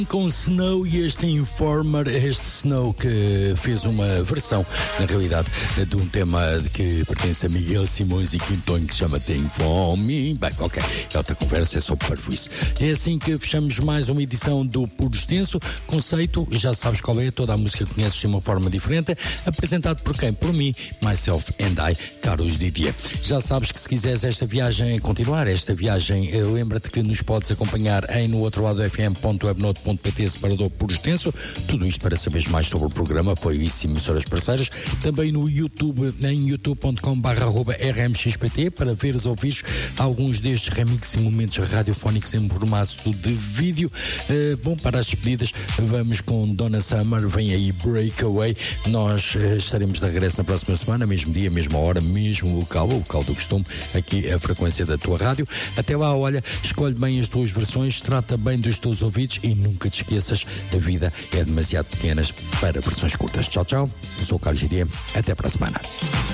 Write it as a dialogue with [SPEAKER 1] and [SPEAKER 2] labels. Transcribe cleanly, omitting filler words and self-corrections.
[SPEAKER 1] Com Snow e este Informer, este Snow que fez uma versão, na realidade, de um tema que pertence a Miguel Simões e Quintonho, que se chama Tem Fome. Bem, ok, é outra conversa, é só parvoíce. É assim que fechamos mais uma edição do Puro Extenso. Conceito, já sabes qual é, toda a música que conheces de uma forma diferente, apresentado por quem? Por mim, Myself and I, Carlos Didier. Já sabes que se quiseres esta viagem continuar, esta viagem, lembra-te que nos podes acompanhar em no outro lado fm.webnote.pt, separador Puro Extenso. Tudo isto para saberes mais sobre o programa, apoio isso e emissoras parceiras. Também no YouTube, em youtube.com/rmxpt, para veres ou ouvires alguns destes remixes e momentos radiofónicos em formato de vídeo. Bom, para as despedidas, vamos com Donna Summer, vem aí Breakaway. Nós estaremos de regresso na próxima semana, mesmo dia, mesma hora, mesmo local, o local do costume, aqui a frequência da tua rádio. Até lá, olha, escolhe bem as tuas versões, trata bem dos teus ouvidos e nunca te esqueças, a vida é demasiado pequena para versões curtas. Tchau, tchau. Eu sou o Carlos Didier. Até para a semana.